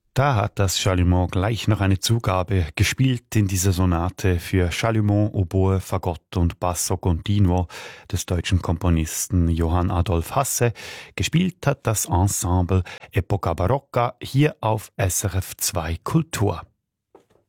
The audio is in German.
Da hat das Chalumeau gleich noch eine Zugabe gespielt in dieser Sonate für Chalumeau, Oboe, Fagott und Basso Continuo des deutschen Komponisten Johann Adolf Hasse. Gespielt hat das Ensemble Epoca Barocca hier auf SRF 2 Kultur.